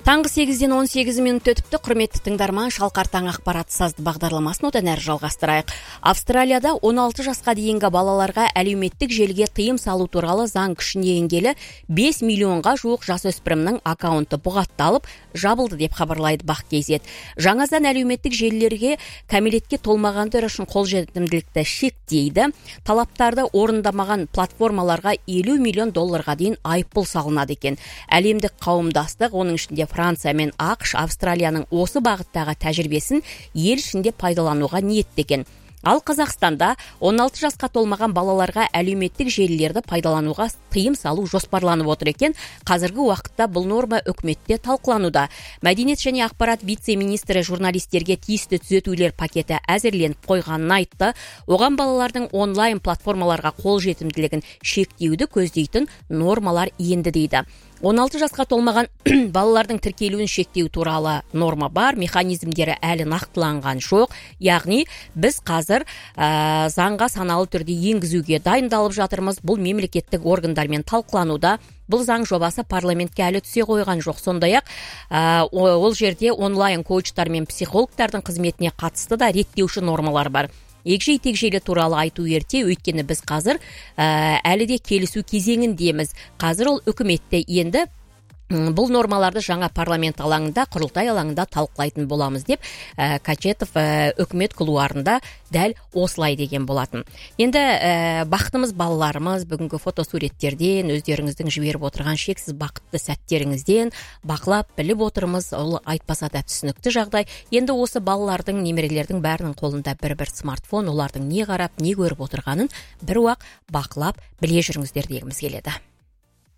Таңғы 8-ден 18 минут өтіпті. Құрметті тыңдарман, Шалқар таң ақпарат сазды бағдарламасын одан әрі жалғастырайық. Австралияда 16 жасқа дейінгі балаларға әлеуметтік желіге тыйым салу туралы заң күшіне енгелі 5 миллионға жуық жасөспірімнің аккаунты бұғатталып, жабылды деп хабарлайды Бақ.кз. Жаңа заң әлеуметтік желілерге кәмелетке толмағандар үшін қолжетімділікті шектейді. Талаптарды орындамаған платформаларға 50 миллион долларға дейін айыппұл салынады екен. Әлемдік қауымдастық, оның ішінде Франция мен ақш, Австралияның осы бағыттағы тәжірибесін ел ішінде пайдалануға ниетті екен. Ал Қазақстанда 16 жасқа толмаған балаларға әлеуметтік желілерді пайдалануға тыйым салу жоспарланып отыр екен. Қазіргі уақытта бұл норма үкіметте талқылануда. Мәдениет және ақпарат вице-министрі журналистерге тиісті түзетулер пакеті әзірленіп қойғанын айтты. Оған балалардың онлайн платформаларға қолжетімділігін шектеуді көздейтін нормалар енді дейді. 16 жасқа толмаған балалардың тіркелуін шектеу туралы норма бар, механизмдері әлі нақтыланған жоқ. Яғни біз қазір заңға саналы түрде енгізуге дайындалып жатырмыз. Бұл мемлекеттік органдармен талқылануда. Бұл заң жобасы парламентке әлі түсе қойған жоқ. Сондай-ақ ол жерде онлайн коучтар мен психологтардың қызметіне қатысты да реттеуші нормалар бар. Егжей-тегжейлі туралы айту ерте, өйткені біз қазір әлі де келісу кезеңіндеміз. Қазір ол үкіметте енді бұл нормаларды жаңа парламент алаңында, құрылтай алаңында талқылайтын боламыз деп Качетов үкімет кулуарында дәл осылай деген болатын. Енді бақытымыз балаларымыз бүгінгі фотосуреттерден, өздеріңіздің жіберіп отырған шексіз бақытты сәттеріңізден бақылап біліп отырмыз. Ол айтпаса да түсінікті жағдай. Енді осы балалардың, немерелердің бәрінің қолында бір-бір смартфон, олардың не қарап, не көріп отырғанын бір уақ бақылап біле жүріңіздер дегіміз келеді.